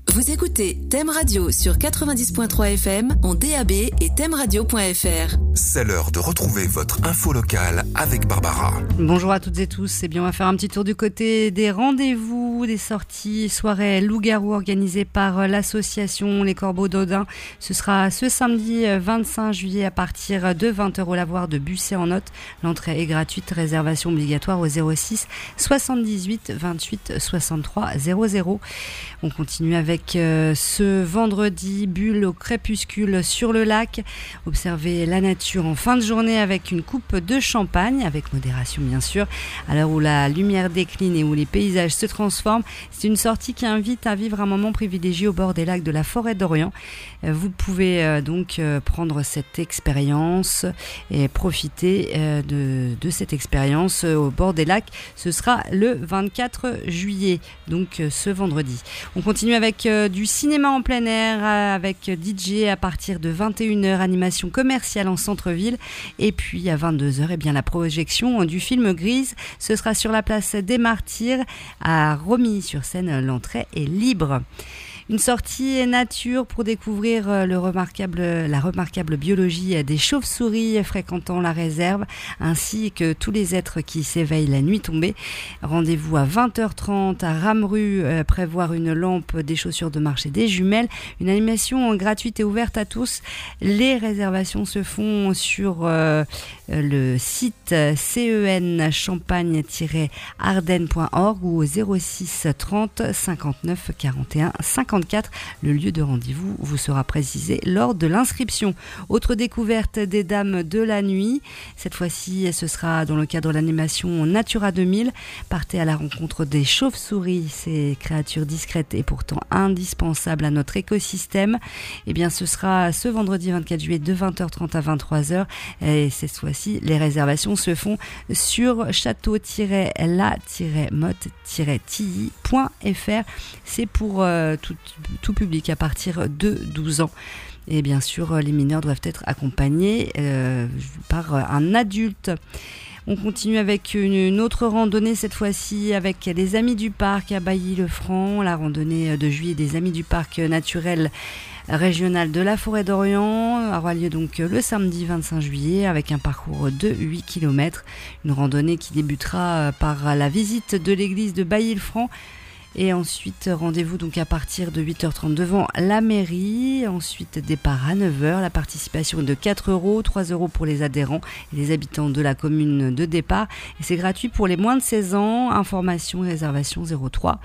Vous écoutez Thème Radio sur 90.3 FM en DAB et thèmeradio.fr. C'est l'heure de retrouver votre info locale avec Barbara. Bonjour à toutes et tous. On va faire un petit tour du côté des rendez-vous, des sorties, soirées loup-garou organisées par l'association Les Corbeaux d'Audun. Ce sera ce samedi 25 juillet à partir de 20h au lavoir de Bussé-en-Othe. L'entrée est gratuite, réservation obligatoire au 06 78 28 63 00. On continue avec ce vendredi, bulle au crépuscule sur le lac. Observez la nature en fin de journée avec une coupe de champagne, avec modération bien sûr. À l'heure où la lumière décline et où les paysages se transforment, c'est une sortie qui invite à vivre un moment privilégié au bord des lacs de la forêt d'Orient. Vous pouvez donc prendre cette expérience et profiter de cette expérience au bord des lacs. Ce sera le 24 juillet, donc ce vendredi. On continue avec du cinéma en plein air avec DJ à partir de 21h, animation commerciale en centre-ville. Et puis à 22h, la projection du film Grise. Ce sera sur la place des Martyrs à Romilly-sur-Seine. L'entrée est libre. Une sortie nature pour découvrir la remarquable biologie des chauves-souris fréquentant la réserve, ainsi que tous les êtres qui s'éveillent la nuit tombée. Rendez-vous à 20h30 à Rameru, prévoir une lampe, des chaussures de marche et des jumelles. Une animation gratuite et ouverte à tous. Les réservations se font sur le site cen-champagne-ardenne.org ou au 06 30 59 41 54. Le lieu de rendez-vous vous sera précisé lors de l'inscription. Autre découverte des Dames de la Nuit. Cette fois-ci, ce sera dans le cadre de l'animation Natura 2000. Partez à la rencontre des chauves-souris, ces créatures discrètes et pourtant indispensables à notre écosystème. Ce sera ce vendredi 24 juillet de 20h30 à 23h. Et cette fois-ci, les réservations se font sur château-la-motte-tilly.fr. C'est pour tout public à partir de 12 ans. Et bien sûr, les mineurs doivent être accompagnés par un adulte. On continue avec une autre randonnée, cette fois-ci avec les Amis du Parc à Bailly-le-Franc. La randonnée de juillet des Amis du Parc naturel régional de la forêt d'Orient aura lieu donc le samedi 25 juillet avec un parcours de 8 km. Une randonnée qui débutera par la visite de l'église de Bailly-le-Franc. Et ensuite, rendez-vous donc à partir de 8h30 devant la mairie. Ensuite, départ à 9h. La participation est de 4 €, 3 € pour les adhérents et les habitants de la commune de départ. Et c'est gratuit pour les moins de 16 ans. Information et réservation 03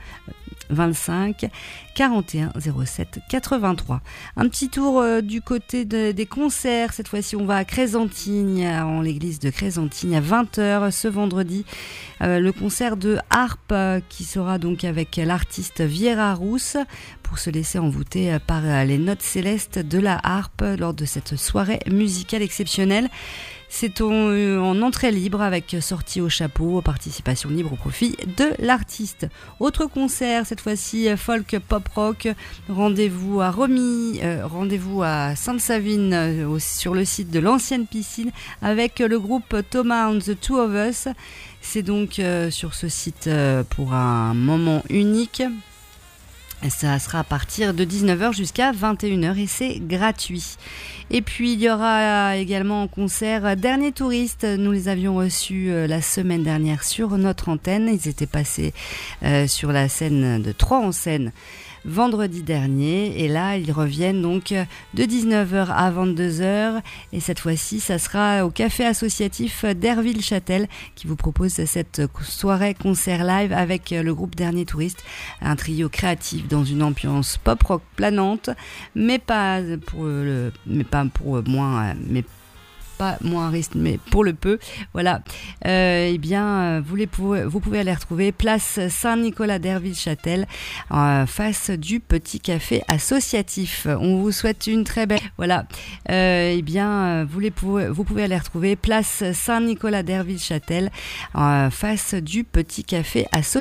25 41 07 83. Un petit tour du côté des concerts. Cette fois-ci, on va à Crésantigne, en l'église de Crésantigne, à 20h ce vendredi. Le concert de harpe qui sera donc avec l'artiste Viera Rousse pour se laisser envoûter par les notes célestes de la harpe lors de cette soirée musicale exceptionnelle. C'est en entrée libre avec sortie au chapeau, participation libre au profit de l'artiste. Autre concert, cette fois-ci folk pop rock. Rendez-vous à rendez-vous à Sainte-Savine sur le site de l'ancienne piscine avec le groupe Thomas and the Two of Us. C'est donc sur ce site pour un moment unique. Ça sera à partir de 19h jusqu'à 21h et c'est gratuit. Et puis il y aura également en concert Dernier Touriste. Nous les avions reçus la semaine dernière sur notre antenne. Ils étaient passés sur la scène de Trois en Seine vendredi dernier. Et là, ils reviennent donc de 19h à 22h. Et cette fois-ci, ça sera au café associatif d'Herville-Châtel qui vous propose cette soirée concert live avec le groupe Dernier Touriste. Un trio créatif dans une ambiance pop-rock planante, mais pas moins risque, mais pour le peu. Voilà. Vous pouvez aller retrouver place Saint-Nicolas d'Herville-Châtel en face du petit café associatif. On vous souhaite une très belle. Voilà. Vous pouvez aller retrouver place Saint-Nicolas d'Herville-Châtel en face du petit café associatif.